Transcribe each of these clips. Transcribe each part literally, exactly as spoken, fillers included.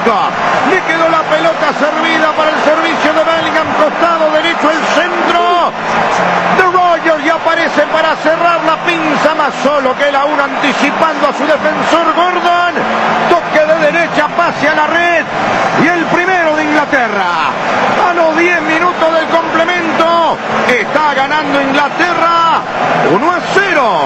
Tagliafico. Le quedó la pelota servida para el servicio de Bellingham, costado derecho el centro de Rogers y aparece para cerrar la pinza, más solo que la uno anticipando a su defensor Gordon. Toque de derecha, pase a la red y el primero de Inglaterra. A los diez minutos del complemento está ganando Inglaterra uno a cero.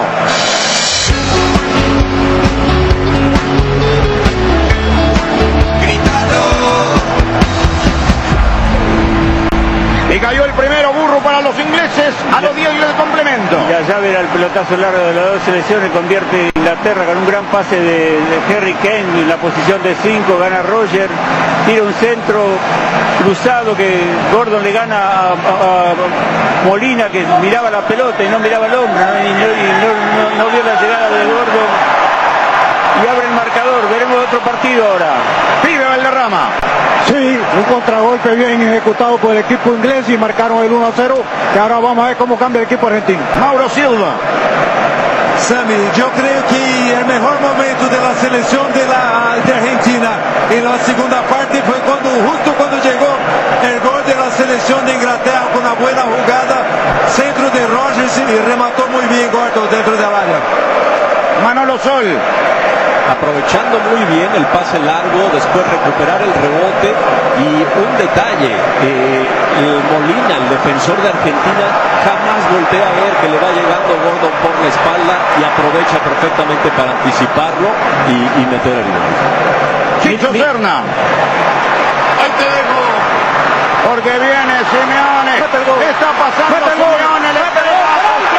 Y cayó el primero, Burro, para los ingleses a los diez del complemento. Y allá verá el pelotazo largo de las dos selecciones, convierte Inglaterra con un gran pase de, de Harry Kane en la posición de cinco, gana Roger, tira un centro cruzado que Gordon le gana a, a, a Molina, que miraba la pelota y no miraba el hombre, ¿no? Y, no, y no, no, no vio la llegada de Gordon. Y abre el marcador, veremos otro partido ahora. Pibe Valderrama. Sí, un contragolpe bien ejecutado por el equipo inglés y marcaron el uno a cero, que ahora vamos a ver cómo cambia el equipo argentino. Mauro Silva. Sammy, yo creo que el mejor momento de la selección de, la, de Argentina en la segunda parte fue cuando, justo cuando llegó el gol de la selección de Inglaterra con una buena jugada, centro de Rogers y remató muy bien Gordon dentro del área. Manolo Sol. Aprovechando muy bien el pase largo, después recuperar el rebote y un detalle, eh, el Molina, el defensor de Argentina, jamás voltea a ver que le va llegando Gordon por la espalda y aprovecha perfectamente para anticiparlo y, y meter el gol. Chicho Serna. Ahí te dejo. Porque viene Simeone. Está pasando Simeone. Le pega.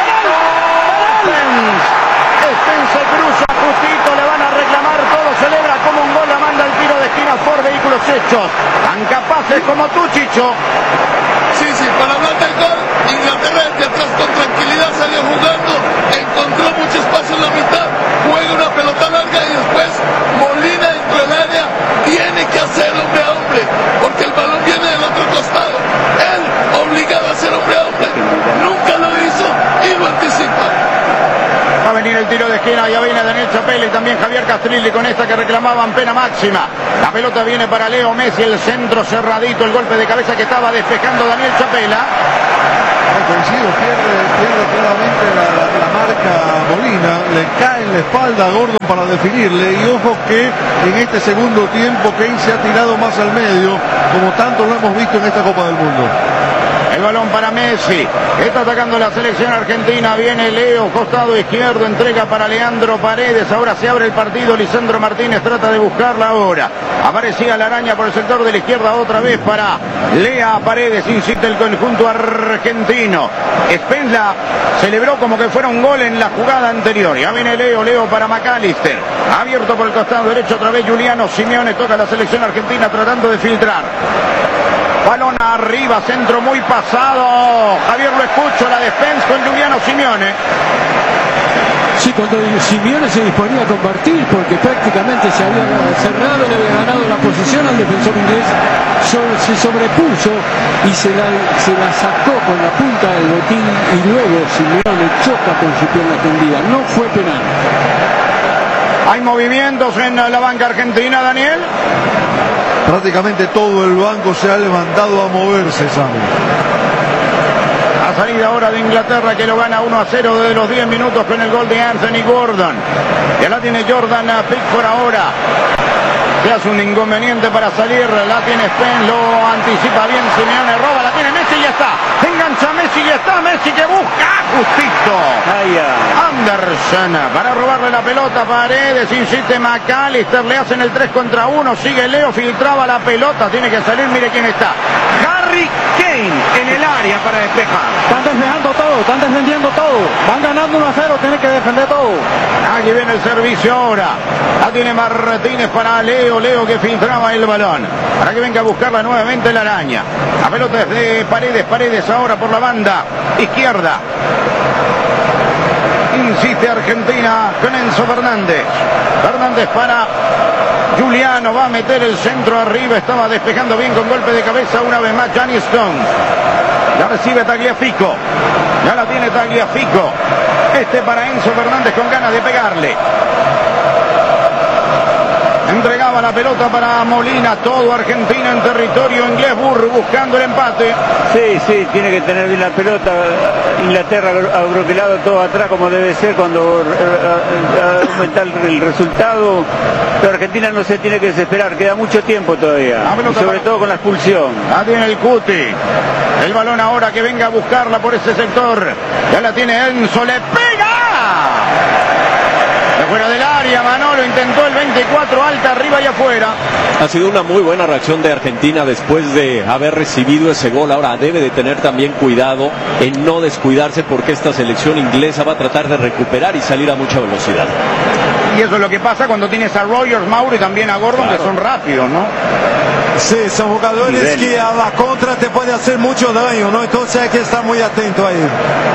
Spence se cruza justito, le van a reclamar, todo celebra como un gol, la manda el tiro de esquina por vehículos hechos. Tan capaces como tú, Chicho. Sí, sí, para hablar del gol, Inglaterra desde atrás con tranquilidad salió jugando, encontró mucho espacio en la mitad, juega una pelota larga y después Molina dentro del área tiene que hacer hombre a hombre, porque el balón viene del otro costado. Él, obligado a ser hombre a hombre, nunca lo hizo y lo anticipa. Va a venir el tiro de esquina, ya viene Daniel Chapela y también Javier Castrilli con esta que reclamaban pena máxima. La pelota viene para Leo Messi, el centro cerradito, el golpe de cabeza que estaba despejando Daniel Chapela. Coincido, pierde, pierde claramente la, la, la marca Molina, le cae en la espalda a Gordon para definirle y ojo que en este segundo tiempo Kane se ha tirado más al medio, como tanto lo hemos visto en esta Copa del Mundo. El balón para Messi, está atacando la selección argentina, viene Leo, costado izquierdo, entrega para Leandro Paredes, ahora se abre el partido, Lisandro Martínez trata de buscarla ahora, aparecía la araña por el sector de la izquierda otra vez para Lea Paredes, insiste el conjunto argentino, Spence celebró como que fuera un gol en la jugada anterior, ya viene Leo, Leo para McAllister, abierto por el costado derecho otra vez Juliano Simeone, toca la selección argentina tratando de filtrar. Balón arriba, centro muy pasado. Javier lo escucho, la defensa con Juliano Simeone. Sí, cuando Simeone se disponía a convertir, porque prácticamente se había cerrado, le había ganado la posición al defensor inglés, se sobrepuso y se la, se la sacó con la punta del botín y luego Simeone choca con su pierna tendida. No fue penal. Hay movimientos en la banca argentina, Daniel. Prácticamente todo el banco se ha levantado a moverse, Sammy. La salida ahora de Inglaterra que lo gana uno a cero desde los diez minutos con el gol de Anthony Gordon. Ya la tiene Jordan Pickford ahora. Se hace un inconveniente para salir, la tiene Spence, lo anticipa bien Simeone, roba, la tiene Messi y ya está. Engancha Messi y ya está, Messi que busca, justito. Anderson para robarle la pelota, Paredes, insiste McAllister, le hacen el tres contra uno, sigue Leo, filtraba la pelota, tiene que salir, mire quién está. Harry Kane en el área para despejar. Están despejando todo, están defendiendo todo, van ganando uno a cero, tienen que defender todo. Aquí viene el servicio ahora, la tiene Martínez para Leo. Leo que filtraba el balón para que venga a buscarla nuevamente la araña. La pelota es de Paredes, Paredes ahora por la banda izquierda. Insiste Argentina con Enzo Fernández. Fernández para Juliano, va a meter el centro arriba, estaba despejando bien con golpe de cabeza una vez más Johnny Stone. La recibe Tagliafico, ya la tiene Tagliafico. Este para Enzo Fernández con ganas de pegarle. Entregaba la pelota para Molina, todo Argentina en territorio inglés. Burr buscando el empate. Sí, sí, tiene que tener bien la pelota. Inglaterra abroquelado todo atrás como debe ser cuando aumentar el resultado. Pero Argentina no se tiene que desesperar, queda mucho tiempo todavía. Y sobre todo con la expulsión. La tiene el Cuti. El balón ahora que venga a buscarla por ese sector. Ya la tiene Enzo, le pega. De fuera del área, Manolo intentó el veinticuatro, alta, arriba y afuera. Ha sido una muy buena reacción de Argentina después de haber recibido ese gol. Ahora debe de tener también cuidado en no descuidarse, porque esta selección inglesa va a tratar de recuperar y salir a mucha velocidad. Y eso es lo que pasa cuando tienes a Rogers, Mauro y también a Gordon, claro, que son rápidos, ¿no? Sí, son jugadores que a la contra te puede hacer mucho daño, ¿no? Entonces hay que estar muy atento ahí.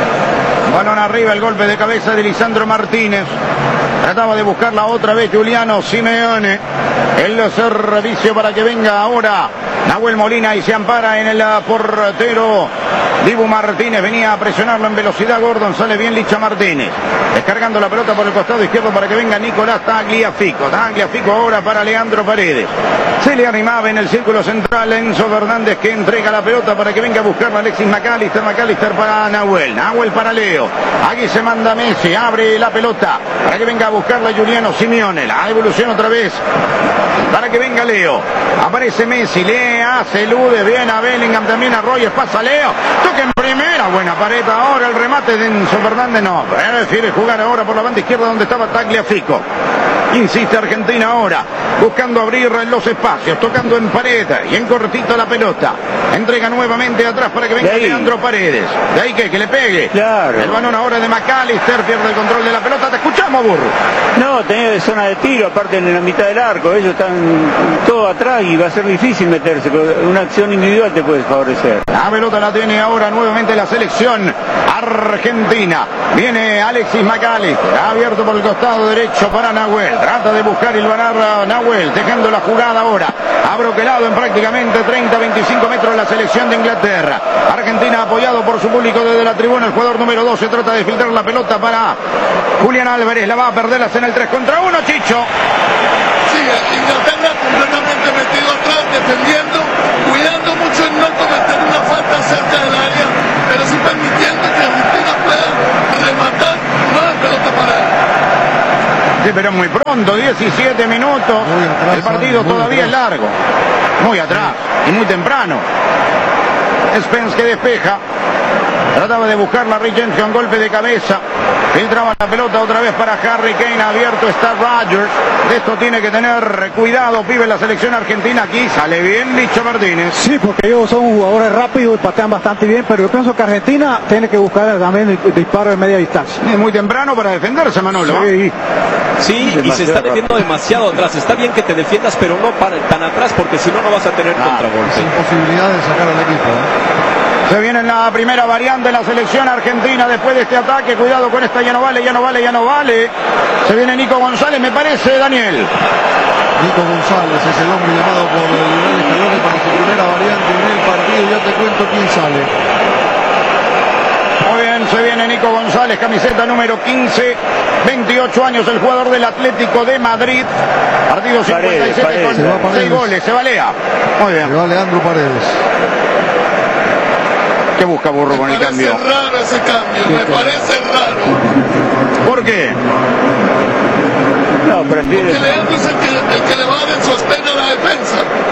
Balón arriba, el golpe de cabeza de Lisandro Martínez. Trataba de buscarla otra vez Giuliano Simeone. El servicio para que venga ahora Nahuel Molina y se ampara en el portero Dibu Martínez. Venía a presionarlo en velocidad Gordon, sale bien Licha Martínez. Descargando la pelota por el costado izquierdo para que venga Nicolás Tagliafico. Tagliafico ahora para Leandro Paredes. Se le animaba en el círculo central Enzo Fernández, que entrega la pelota para que venga a buscarla Alexis McAllister. McAllister para Nahuel. Nahuel para Leo. Aquí se manda Messi. Abre la pelota para que venga a buscarla Giuliano Simeone. La devolución otra vez para que venga Leo. Aparece Messi. Le hace elude bien a Bellingham, también a Rogers. Pasa Leo. Toca en primera. Buena pared ahora. El remate de Enzo Fernández no. Prefiere jugar ahora por la banda izquierda donde estaba Tagliafico. Insiste Argentina ahora, buscando abrir los espacios, tocando en pared y en cortito la pelota. Entrega nuevamente atrás para que venga Leandro Paredes. De ahí que, que le pegue. Claro. El balón ahora de McAllister, pierde el control de la pelota. Te escuchamos, Burro. No, tenía de zona de tiro, aparte en la mitad del arco. Ellos están todo atrás y va a ser difícil meterse. Una acción individual te puede favorecer. La pelota la tiene ahora nuevamente la selección argentina. Viene Alexis McAllister, abierto por el costado derecho para Nahuel. Trata de buscar y hilvanar a Nahuel, dejando la jugada ahora. Abroquelado en prácticamente treinta a veinticinco metros la selección de Inglaterra. Argentina apoyado por su público desde la tribuna. El jugador número doce trata de filtrar la pelota para Julián Álvarez. La va a perder en el tres contra uno, Chicho. Sí, Inglaterra completamente metido atrás, defendiendo, cuidando mucho en no cometer una falta cerca del área, pero sí permitiendo que Argentina pueda rematar más pelota para él. Sí, pero muy pronto, diecisiete minutos. Atrás, el partido todavía atrás. Es largo. Muy atrás y muy temprano. Spence que despeja. Trataba de buscar la Richardson, golpe de cabeza. Filtraba la pelota otra vez para Harry Kane. Abierto está Rogers. De esto tiene que tener cuidado, pibe, la selección argentina. Aquí sale bien Licha Martínez. Sí, porque ellos son jugadores rápidos y patean bastante bien, pero yo pienso que Argentina tiene que buscar también el disparo de media distancia. Es muy temprano para defenderse, Manolo. Sí, sí, y se está defendiendo demasiado atrás. Está bien que te defiendas, pero no para, tan atrás, porque si no, no vas a tener claro, contragolpe. Sin posibilidad de sacar al equipo, ¿eh? Se viene en la primera variante la selección argentina después de este ataque. Cuidado con esta, ya no vale, ya no vale, ya no vale. Se viene Nico González, me parece, Daniel. Nico González es el hombre llamado por Lionel Scaloni para su primera variante en el partido. Ya te cuento quién sale. Muy bien, se viene Nico González, camiseta número quince, veintiocho años, el jugador del Atlético de Madrid. Partido cincuenta y siete Paredes, con Paredes. seis goles, se balea. Muy bien. Se va Leandro Paredes. ¿Qué busca Burro con el cambio? Me parece raro ese cambio, me parece raro. ¿Por qué? No, prefiere. Porque Leandro es el que, el que le va a dar el sostén a la defensa.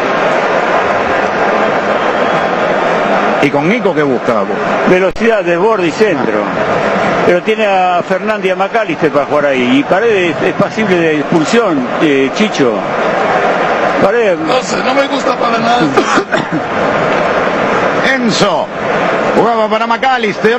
¿Y con Nico qué busca? Velocidad, desborde y centro. Pero tiene a Fernández y a McAllister para jugar ahí. Y Paredes es pasible de expulsión, eh, Chicho. Paredes. No sé, no me gusta para nada. Enzo jugaba para McAllister.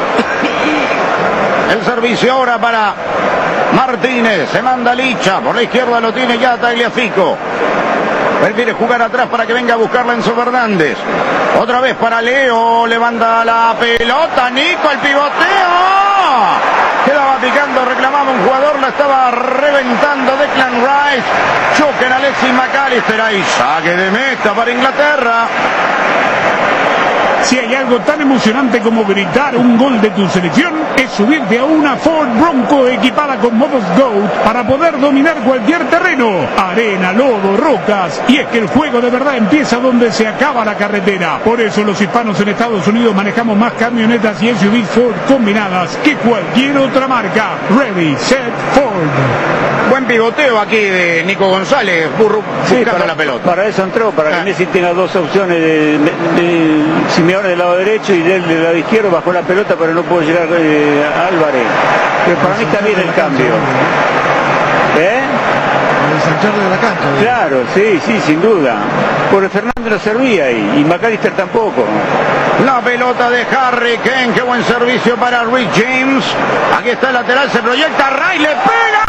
El servicio ahora para Martínez. Se manda Licha. Por la izquierda lo tiene ya Tagliafico. Prefiere jugar atrás para que venga a buscarla Enzo Fernández. Otra vez para Leo. Levanta la pelota. Nico, el pivoteo. Quedaba picando, reclamaba un jugador. La estaba reventando Declan Rice. Choque en Alexis McAllister. Ahí saque de meta para Inglaterra. Si hay algo tan emocionante como gritar un gol de tu selección, es subirte a una Ford Bronco equipada con modos GOAT para poder dominar cualquier terreno, arena, lodo, rocas. Y es que el juego de verdad empieza donde se acaba la carretera. Por eso los hispanos en Estados Unidos manejamos más camionetas y S U Vs Ford combinadas que cualquier otra marca. Ready, set, Ford. Buen pivoteo aquí de Nico González, Burro, sí, buscando para, la pelota. Para eso entró, para que ah. Messi tenga dos opciones de, de, de Simeone del lado derecho y del, del lado izquierdo, bajó la pelota pero no pudo llegar eh, a Álvarez. Pero para mí está bien el cambio. ¿Eh? El ensanchar de la cancha. ¿verdad? Claro, sí, sí, sin duda. Porque Fernández no servía ahí y McAllister tampoco. La pelota de Harry Kane, qué buen servicio para Rick James. Aquí está el lateral, se proyecta, Ray le pega.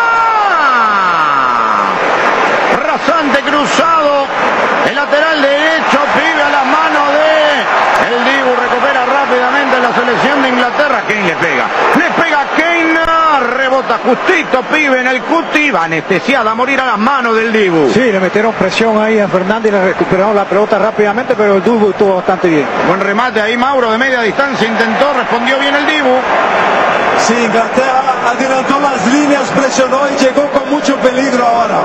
Rasante cruzado, el lateral derecho, pibe a las manos de el Dibu, recupera rápidamente la selección de Inglaterra. Kane le pega, le pega Kane, rebota justito, pibe en el cuti, va anestesiada a morir a las manos del Dibu. Sí, le metieron presión ahí a Fernández y le recuperaron la pelota rápidamente, pero el Dibu estuvo bastante bien. Buen remate ahí, Mauro de media distancia intentó, respondió bien el Dibu. Sí, Inglaterra adelantó las líneas, presionó y llegó con mucho peligro ahora.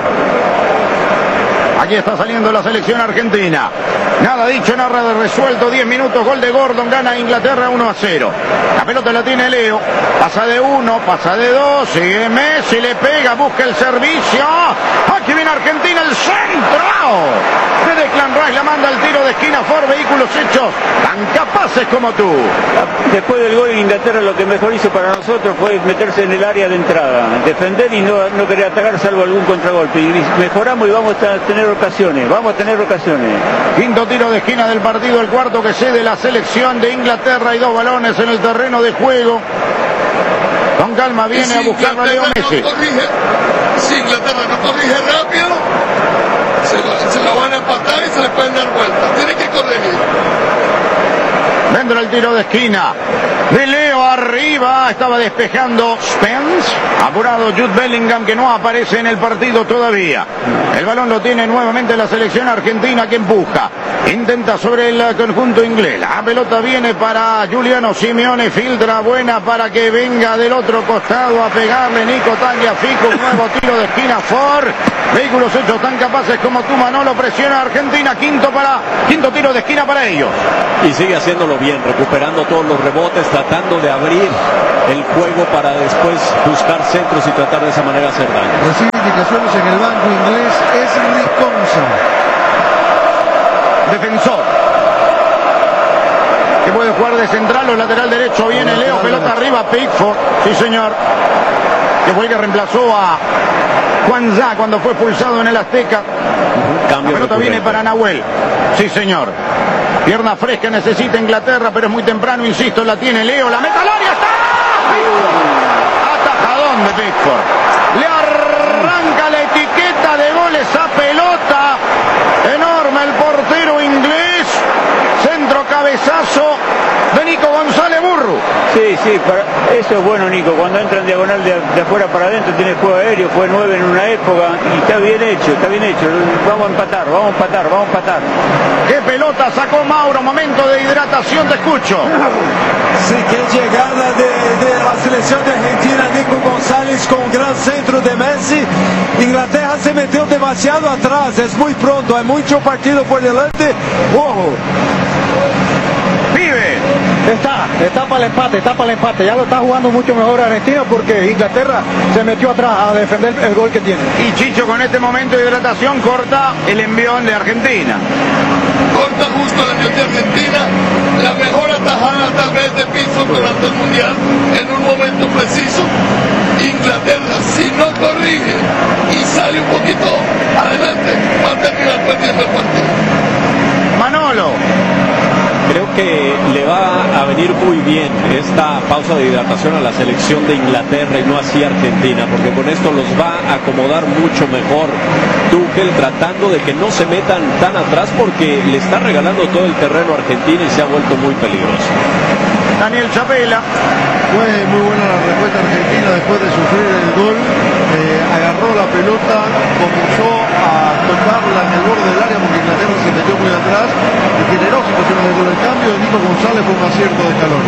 Aquí está saliendo la selección argentina. Nada dicho, nada de resuelto. diez minutos, gol de Gordon, gana Inglaterra uno a cero. La pelota la tiene Leo. Pasa de uno, pasa de dos. Sigue Messi, le pega, busca el servicio. Aquí viene Argentina, el centro. De Declan Rice la manda al tiro de esquina. Ford, vehículos hechos tan capaces como tú. Después del gol en Inglaterra, lo que mejor hizo para nosotros fue meterse en el área de entrada, defender y no, no querer atacar salvo algún contragolpe. Y mejoramos y vamos a tener ocasiones, vamos a tener ocasiones. Quinto tiro de esquina del partido, el cuarto que cede la selección de Inglaterra y dos balones en el terreno de juego. Con calma viene si a buscarlo a Leo Messi. No corrige, si Inglaterra no corrige rápido, se lo, se lo van a empatar y se le pueden dar vuelta. Tiene que corregir. Vendrá el tiro de esquina de Leo arriba, estaba despejando Spence, apurado Jude Bellingham que no aparece en el partido todavía. El balón lo tiene nuevamente la selección argentina que empuja, intenta sobre el conjunto inglés. La pelota viene para Giuliano Simeone, filtra buena para que venga del otro costado a pegarle Nico Tagliafico, nuevo tiro de esquina Ford. Vehículos hechos tan capaces como tú, Manolo, presiona a Argentina, quinto para quinto tiro de esquina para ellos. Y sigue haciéndolo bien, recuperando todos los rebotes, tratando de abrir el juego para después buscar centros y tratar de esa manera hacer daño. Recibe indicaciones en el banco inglés, es Riconza. Defensor. Que puede jugar de central o lateral derecho. Viene Leo, pelota arriba, Pickford. Sí, señor. Que fue el que reemplazó a Juan Zá cuando fue expulsado en el Azteca. Cambio La pelota viene para Nahuel. Sí, señor. Pierna fresca necesita Inglaterra, pero es muy temprano, insisto, la tiene Leo, la meta al área, está. Atajadón de Pickford. Le arranca la etiqueta de gol esa pelota. Enorme el portero inglés. Centro cabezazo de Nico González Burru. Sí, sí, para, eso es bueno, Nico. Cuando entra en diagonal de, de afuera para adentro, tiene juego aéreo, fue nueve en una época y está bien hecho, está bien hecho. Vamos a empatar, vamos a empatar, vamos a empatar. ¿Qué pelota sacó Mauro? Momento de hidratación, te escucho. Sí, qué llegada de, de la selección de Argentina, Nico González con un gran centro de Messi. Inglaterra se metió demasiado atrás, es muy pronto, hay mucho partido por delante. Ojo. Vive. Está, está para el empate, está para el empate. Ya lo está jugando mucho mejor Argentina porque Inglaterra se metió atrás a defender el gol que tiene. Y Chicho con este momento de hidratación corta el envión de Argentina. Corta justo el envión de Argentina. La mejor atajada tal vez de Pickford durante el Mundial en un momento preciso. Inglaterra, si no corrige y sale un poquito adelante, va a terminar perdiendo el partido. Manolo. Creo que le va a venir muy bien esta pausa de hidratación a la selección de Inglaterra y no así a Argentina, porque con esto los va a acomodar mucho mejor Tuchel, tratando de que no se metan tan atrás porque le está regalando todo el terreno a Argentina y se ha vuelto muy peligroso. Daniel Chapela. Fue muy buena la respuesta argentina después de sufrir el gol. eh, agarró la pelota, comenzó a tocarla en el borde del área porque Inglaterra se metió muy atrás y generó situaciones de gol. El cambio de Nico González fue un acierto de Scaloni.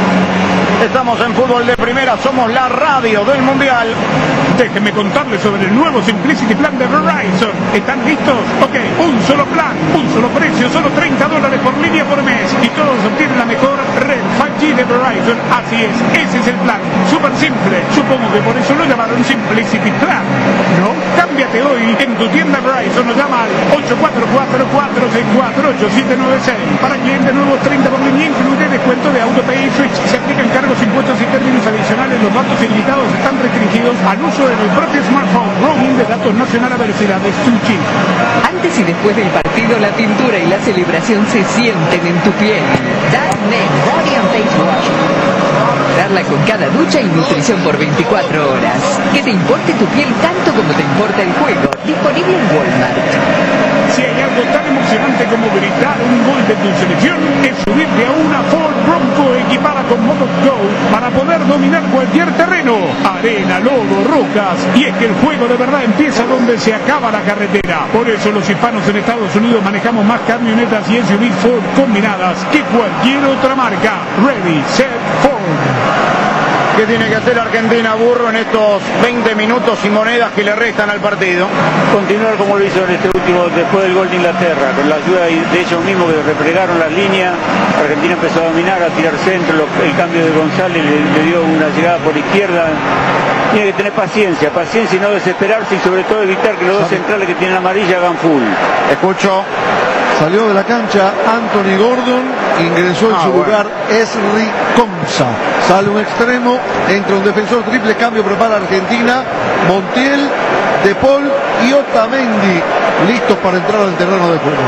Estamos en Fútbol de Primera, somos la radio del Mundial. Déjenme contarles sobre el nuevo Simplicity Plan de Verizon. ¿Están listos? Ok, un solo plan, un solo precio, solo treinta dólares por línea por mes. Y todos obtienen la mejor red cinco G de Verizon. Así es, ese es el plan. Súper simple. Supongo que por eso lo llamaron Simplicity Plan, ¿no? Cámbiate hoy en tu tienda Verizon o llama al ocho cuatro cuatro, cuatro seis cuatro, ocho siete nueve seis. Para clientes nuevos, treinta por línea, incluye descuento de AutoPay y Switch. Se aplican cargos, impuestos y términos adicionales. Los datos ilimitados están restringidos al uso en el propio smartphone. Roaming de datos nacional a velocidades dos G. Antes y después del partido, la pintura y la celebración se sienten en tu piel. Darknet Body and Face Wash. Darla con cada ducha y nutrición por veinticuatro horas. Que te importe tu piel tanto como te importa el juego. Disponible en Walmart. Si hay algo tan emocionante como gritar un gol de tu selección, es subirte a una Ford Bronco equipada con modos Go para poder dominar cualquier terreno, arena, lodo, rocas. Y es que el juego de verdad empieza donde se acaba la carretera. Por eso los hispanos en Estados Unidos manejamos más camionetas y S U Vs Ford combinadas que cualquier otra marca. Ready, set, Ford. ¿Qué tiene que hacer Argentina, Burro, en estos veinte minutos y monedas que le restan al partido? Continuar como lo hizo en este último, después del gol de Inglaterra, con la ayuda de ellos mismos que replegaron las líneas. Argentina empezó a dominar, a tirar centro, el cambio de González le, le dio una llegada por izquierda. Tiene que tener paciencia, paciencia y no desesperarse, y sobre todo evitar que los dos centrales que tienen amarilla hagan full. Escucho. Salió de la cancha Anthony Gordon, ingresó en ah, su bueno. lugar Esri Konsa. Sale un extremo, entra un defensor, triple cambio, prepara Argentina, Montiel, De Paul y Otamendi, listos para entrar al terreno de juego.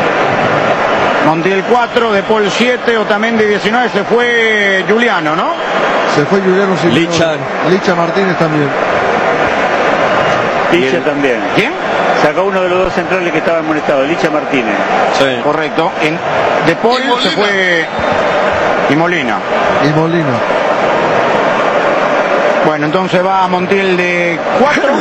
Montiel cuatro, De Paul siete, Otamendi diecinueve, se fue Juliano, ¿no? Se fue Juliano Simeone. Licha. Licha Martínez también. Licha también. ¿Quién? Sacó uno de los dos centrales que estaban molestados, Licha Martínez. Sí. Correcto. En De Paul se fue y Molina. Y Molina. Bueno, entonces va Montiel de cuatro.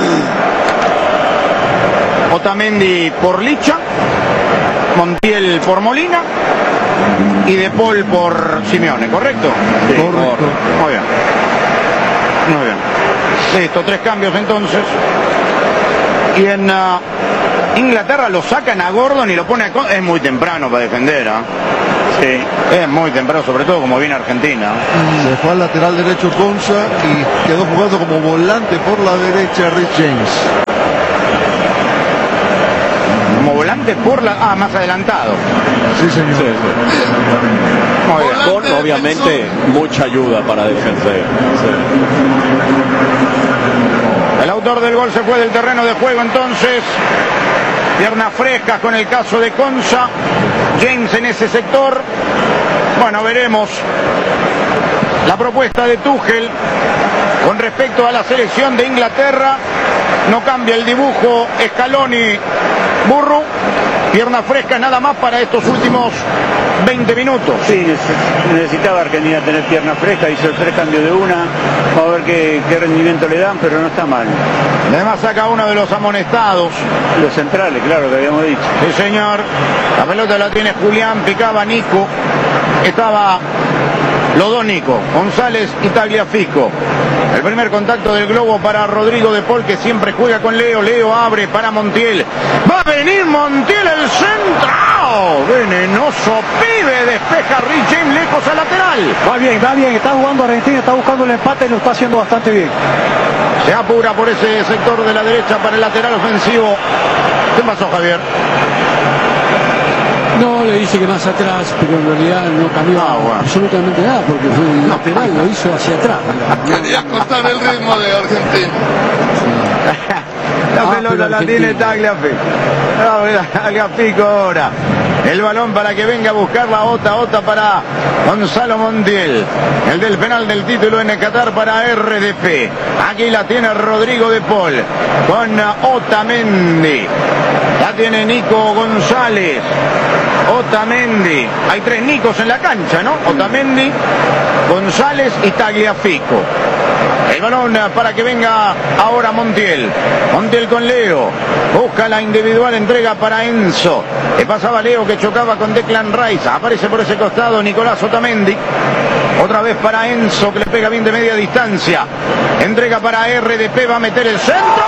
Otamendi por Licha. Montiel por Molina. Y De Paul por Simeone, ¿correcto? Sí, Correcto. Muy bien. Muy bien. Listo, tres cambios entonces. Y en uh, Inglaterra lo sacan a Gordon y lo pone a... Con... Es muy temprano para defender, ¿eh? Sí. Es muy temprano, sobre todo como viene Argentina. Se fue al lateral derecho Konsa y quedó jugando como volante por la derecha Rich James. Como volante por la... Ah, más adelantado. Sí, señor. Sí, sí. Muy bien. Con obviamente mucha ayuda para defender. Sí. El autor del gol se fue del terreno de juego entonces. Piernas frescas con el caso de Konsa. James en ese sector. Bueno, veremos la propuesta de Tuchel con respecto a la selección de Inglaterra. No cambia el dibujo Scaloni, Burro. Piernas frescas nada más para estos últimos veinte minutos. Sí, necesitaba Argentina tener piernas frescas, hizo tres cambios de una. Vamos a ver qué, qué rendimiento le dan, pero no está mal. Además saca uno de los amonestados. Los centrales, claro, que habíamos dicho. Sí, señor. La pelota la tiene Julián, picaba Nico. Estaba los dos Nico, González y Tagliafico. El primer contacto del globo para Rodrigo De Paul, que siempre juega con Leo. Leo abre para Montiel. Va a venir Montiel, el centro. Venenoso pibe, despeja Rich James lejos al lateral. Va bien, va bien, está jugando Argentina, está buscando el empate y lo está haciendo bastante bien. Se apura por ese sector de la derecha para el lateral ofensivo. ¿Qué pasó, Javier? No, le dice que más atrás, pero en realidad no cambió Ah, bueno. absolutamente nada, porque fue un lateral, lo hizo hacia atrás. Quería cortar el ritmo de Argentina. La Ah, pelota pero la Argentina. tiene Tagliafico. Ah, Tagliafico ahora. El balón para que venga a buscar la Ota. Ota para Gonzalo Montiel. El del penal del título en el Qatar para R D P. Aquí la tiene Rodrigo De Paul con Otamendi. La tiene Nico González. Otamendi. Hay tres Nicos en la cancha, ¿no? Otamendi, González y Tagliafico. El balón para que venga ahora Montiel. Montiel con Leo. Busca la individual, entrega para Enzo. Le pasaba Leo que chocaba con Declan Rice. Aparece por ese costado Nicolás Otamendi. Otra vez para Enzo que le pega bien de media distancia. Entrega para R D P, va a meter el centro.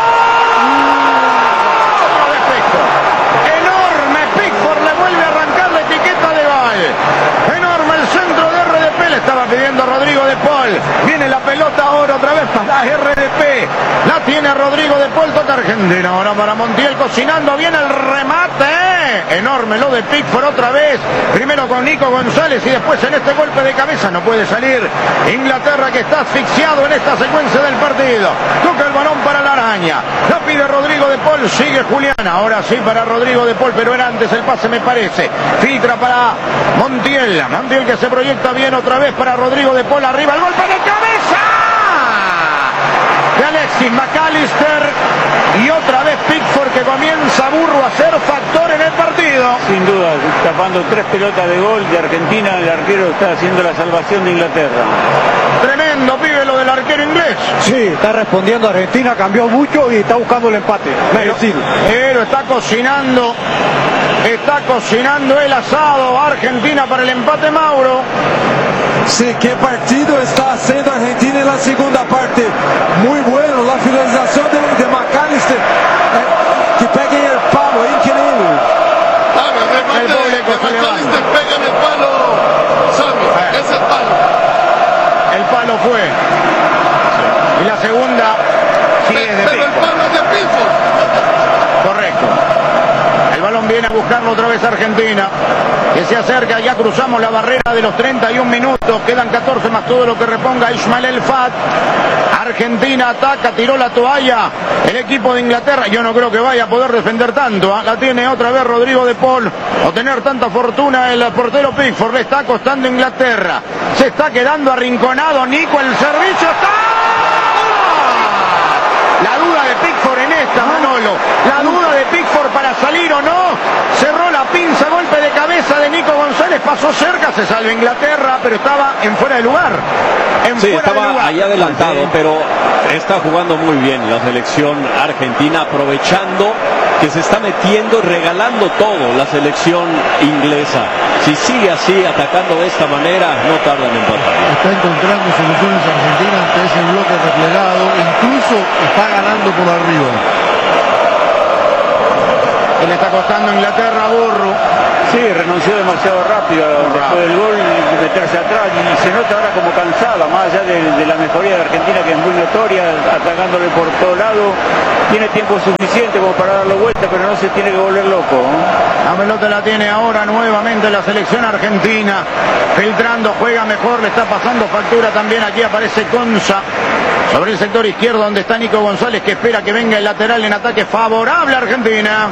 Otro de Pickford. Enorme Pickford, le vuelve a arrancar la etiqueta de gol. Enorme el centro de R D P, le estaba pidiendo Rodrigo de Paul. Viene la pelota ahora otra vez para R D P. La tiene Rodrigo de Paul, toca Argentina. Ahora para Montiel cocinando bien el remate. Enorme lo de Pickford otra vez. Primero con Nico González y después en este golpe de cabeza. No puede salir Inglaterra, que está asfixiado en esta secuencia del partido. Toca el balón para la araña. La pide Rodrigo de Paul. Sigue Julián. Ahora sí para Rodrigo de Paul, pero era antes el pase, me parece. Filtra para Montiel. Montiel que se proyecta bien otra vez para Rodrigo de Paul. Arriba el golpe de cabeza de Alexis McAllister. Y otra vez Pickford, que comienza Burro a ser factor en el partido. Sin duda, tapando tres pelotas de gol de Argentina, el arquero está haciendo la salvación de Inglaterra. Tremendo, pibe, lo del arquero inglés. Sí, está respondiendo Argentina, cambió mucho y está buscando el empate. Merecido. Pero está cocinando, está cocinando el asado Argentina para el empate, Mauro. Sí, qué partido está haciendo Argentina en la segunda parte. Muy bueno, la finalización de, de McAllister. Eh, que pegue el palo, increíble. Claro, el remate de, de McAllister pega en el palo, Sammy, eh. es el palo. El palo fue. Y la segunda sí Pe es de Pero el palo es de Pickford. Correcto. El balón viene a buscarlo otra vez Argentina, que se acerca, ya cruzamos la barrera de los treinta y un minutos, quedan catorce más todo lo que reponga Ismael El Fat. Argentina ataca, tiró la toalla el equipo de Inglaterra. Yo no creo que vaya a poder defender tanto, ¿eh? La tiene otra vez Rodrigo de Paul, o tener tanta fortuna el portero Pickford. Le está costando Inglaterra, se está quedando arrinconado Nico, el servicio está... La duda de Pickford en esta, Manolo. La duda de Pickford para salir o no. Cerró la pinza, golpe de cabeza de Nico González. Pasó cerca, se salva Inglaterra, pero estaba en fuera de lugar. En sí, fuera estaba de lugar. ahí adelantado, pero está jugando muy bien la selección argentina, aprovechando que se está metiendo y regalando todo la selección inglesa. Si sigue así, atacando de esta manera, no tardan en empatar. Está encontrando soluciones Argentina ante ese bloque replegado, incluso está ganando por arriba. Y le está costando a Inglaterra, Burro. Sí, renunció demasiado rápido después del gol y meterse atrás, y se nota ahora como cansada, más allá de, de la mejoría de Argentina, que es muy notoria, atacándole por todos lados. Tiene tiempo suficiente como para darle vuelta, pero no se tiene que volver loco, ¿eh? La pelota la tiene ahora nuevamente la selección argentina, filtrando, juega mejor, le está pasando factura también. Aquí aparece Conza sobre el sector izquierdo, donde está Nico González, que espera que venga el lateral en ataque favorable a Argentina.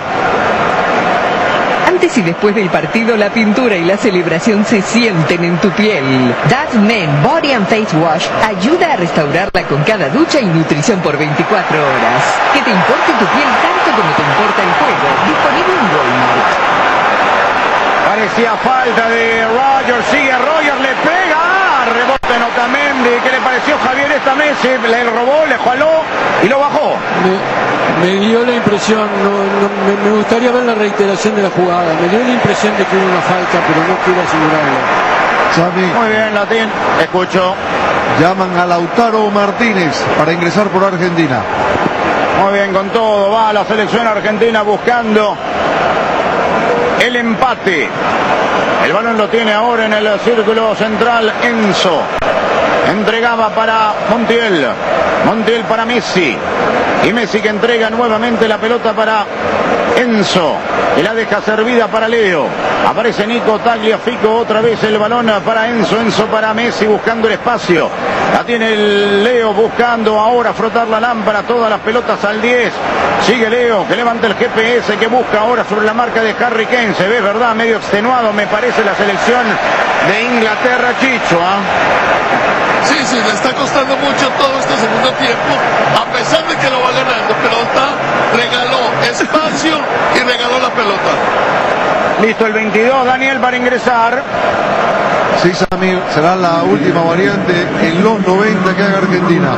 Antes y después del partido, la pintura y la celebración se sienten en tu piel. That Men Body and Face Wash ayuda a restaurarla con cada ducha y nutrición por veinticuatro horas. Que te importe tu piel tanto como te importa el juego. Disponible en Walmart. Parecía falta de Rogers, sigue Rogers, le pega. Rebote en Otamendi. ¿Qué le pareció, Javier, esta Messi? Le robó, le jaló y lo bajó. Me, me dio la impresión, no, no, me, me gustaría ver la reiteración de la jugada. Me dio la impresión de que hubo una falta, pero no quiero asegurarlo. Xavi, Muy bien, Latín. Escucho. llaman a Lautaro Martínez para ingresar por Argentina. Muy bien, con todo. Va la selección argentina buscando el empate. El balón lo tiene ahora en el círculo central Enzo. Entregaba para Montiel. Montiel para Messi. Y Messi que entrega nuevamente la pelota para Enzo, que la deja servida para Leo. Aparece Nico Tagliafico, otra vez el balón para Enzo. Enzo para Messi buscando el espacio. La tiene el Leo buscando ahora frotar la lámpara. Todas las pelotas al diez. Sigue Leo, que levanta el G P S, que busca ahora sobre la marca de Harry Kane. Se ve, ¿verdad? Medio extenuado, me parece, la selección de Inglaterra, Chicho, ¿eh? Sí, sí, le está costando mucho todo este segundo tiempo, a pesar de que lo va ganando, pero está, regaló espacio y regaló la pelota. Listo el veintidós, Daniel, para ingresar. Sí, Samir, será la última variante en los noventa que haga Argentina.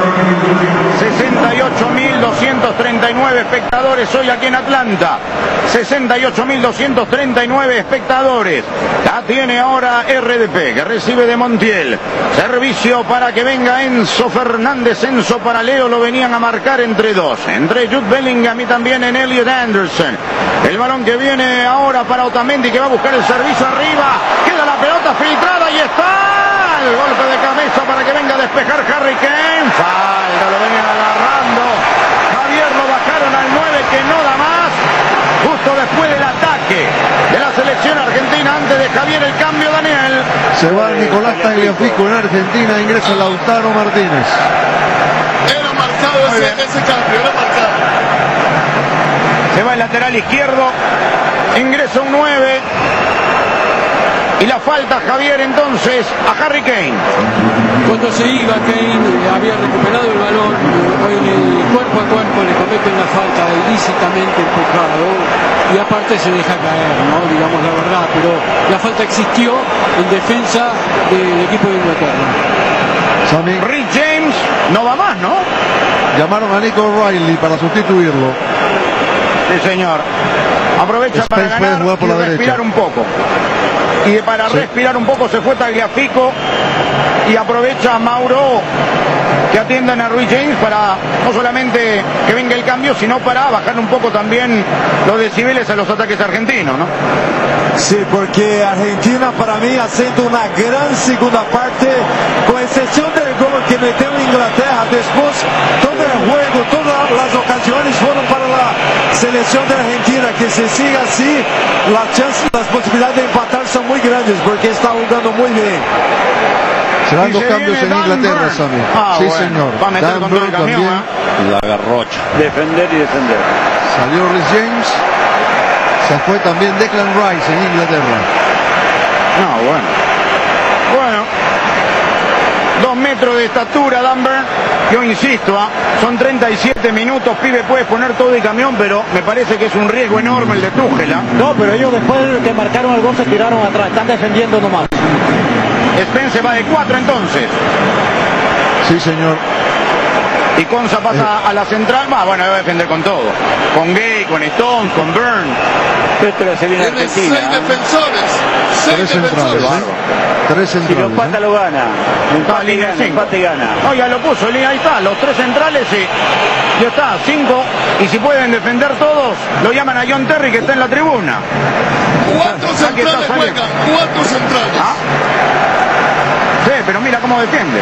sesenta y ocho mil doscientos treinta y nueve espectadores hoy aquí en Atlanta. sesenta y ocho mil doscientos treinta y nueve espectadores. La tiene ahora R D P, que recibe de Montiel. Servicio para que venga Enzo Fernández. Enzo para Leo, lo venían a marcar entre dos. Entre Jude Bellingham y también en Elliot Anderson. El balón que viene ahora para Otamendi, que va a buscar el servicio arriba. Queda la pelota filtrada y está el golpe de cabeza para que venga a despejar Harry Kane. Falta, lo venían agarrando. Javier, lo bajaron al nueve, que no da más. Justo después del ataque de la selección argentina, antes de Javier el cambio, Daniel. Se va Nicolás Tagliafico en Argentina, ingresa Lautaro Martínez. Era marcado ese, ese cambio, era marcado. Se va el lateral izquierdo, ingresa un nueve. Y la falta, Javier, entonces a Harry Kane. Cuando se iba Kane, había recuperado el balón, en el cuerpo a cuerpo le cometen la falta, ilícitamente empujado, y aparte se deja caer, ¿no? Digamos la verdad, pero la falta existió en defensa del equipo de Inglaterra. Sammy. Rhys James no va más, ¿no? Llamaron a Nico O'Reilly para sustituirlo. Sí, señor. Aprovecha Spence para ganar jugar por y la respirar derecha. un poco. Y para sí. respirar un poco se fue Tagliafico y aprovecha a Mauro, que atiendan a Rhys James para no solamente que venga el cambio, sino para bajar un poco también los decibeles a los ataques argentinos, ¿no? Sí, porque Argentina para mí haciendo una gran segunda parte, con excepción del gol que metió Inglaterra. Después todo el juego, todas las ocasiones fueron para la selección de Argentina, que se siga así, las chances, las posibilidades de empatar son muy grandes, porque está jugando muy bien. Serán dos cambios en Inglaterra, Sammy. Ah, sí, bueno. señor. Va a meter Dan con todo el Burn camión, también. ¿eh? La garrocha. Defender y defender. Salió Rhys James. Se fue también Declan Rice en Inglaterra. No, bueno. Bueno. Dos metros de estatura, Dunbar. Yo insisto, ¿eh? Son treinta y siete minutos, pibe, puedes poner todo el camión, pero me parece que es un riesgo enorme el de Tuchel, ¿eh? No, pero ellos después que marcaron el gol se tiraron atrás, están defendiendo nomás. Spence va de cuatro entonces. Sí, señor. Y Conza pasa a la central. Va, bueno, va a defender con todo. Con Gay, con Stones, con Byrne. Esto la serie Tiene argentina. seis defensores. Seis Tres centrales. defensores. ¿eh? Tres Si lo centrales. empata ¿eh? lo gana. Empate y línea gana, cinco. empate y gana. Oiga, lo puso, ahí está, los tres centrales y ya está, cinco. Y si pueden defender todos, lo llaman a John Terry, que está en la tribuna. Cuatro Aquí está centrales saliendo. juegan, cuatro centrales. ¿Ah? Sí, pero mira cómo defiende.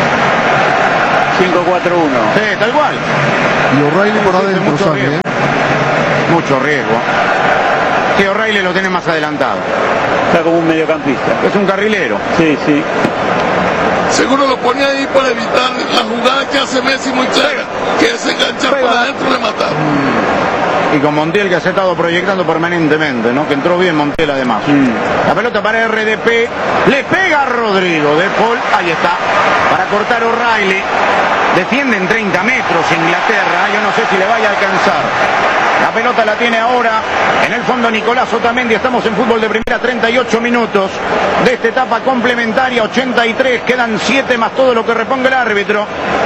cinco cuatro uno. Sí, tal cual. Y O'Reilly por Existe adentro, mucho Sammy. riesgo. ¿eh? Mucho riesgo. Que O'Reilly lo tiene más adelantado. Está como un mediocampista. Es un carrilero. Sí, sí. Seguro lo ponía ahí para evitar la jugada que hace Messi muy clara, que es enganchar Pega. para adentro de matar. Y con Montiel, que se ha estado proyectando permanentemente, ¿no? Que entró bien Montiel además. Mm. La pelota para R D P. Le pega a Rodrigo de Paul. Ahí está. Para cortar O'Reilly. Defienden treinta metros Inglaterra. Yo no sé si le vaya a alcanzar. La pelota la tiene ahora en el fondo Nicolás Otamendi. Estamos en fútbol de primera, treinta y ocho minutos de esta etapa complementaria, ochenta y tres. Quedan siete más todo lo que reponga el árbitro.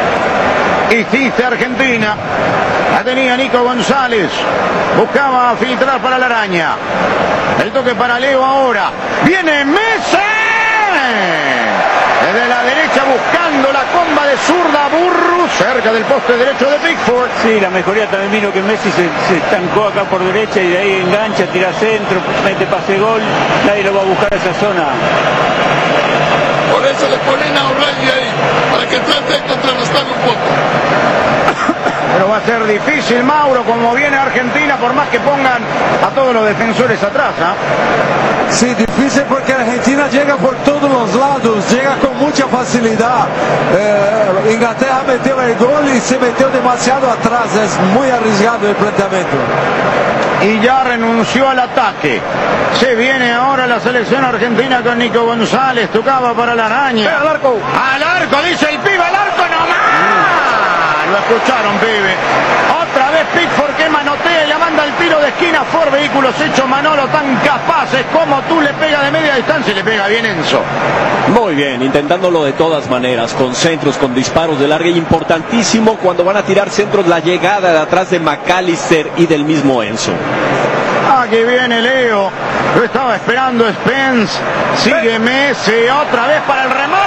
Hiciste Argentina. La tenía Nico González. Buscaba filtrar para la araña. El toque para Leo ahora. Viene Messi. Desde la derecha buscando la comba de zurda Burrus. Cerca del poste derecho de Pickford. Sí, la mejoría también vino que Messi se, se estancó acá por derecha y de ahí engancha, tira centro, mete pase gol. Nadie lo va a buscar a esa zona. Por eso le ponen a O'Reilly ahí, para que trate de contrarrestarlo un poco. Pero va a ser difícil, Mauro, como viene Argentina, por más que pongan a todos los defensores atrás, ¿ah? Sí, difícil porque Argentina llega por todos los lados, llega con mucha facilidad. Eh, Inglaterra metió el gol y se metió demasiado atrás, es muy arriesgado el planteamiento. Y ya renunció al ataque. Se viene ahora la selección argentina con Nico González. Tocaba para la araña. Al arco. Al arco, dice el pibe, al arco nomás. Lo escucharon, pibe. Otra vez Pickford que manotea y la manda al tiro de esquina. Ford Vehículos hecho Manolo, tan capaces como tú, le pega de media distancia y le pega bien Enzo. Muy bien, intentándolo de todas maneras, con centros, con disparos de larga, importantísimo cuando van a tirar centros, la llegada de atrás de McAllister y del mismo Enzo. Aquí viene Leo, lo estaba esperando Spence, sigue Messi, otra vez para el remate.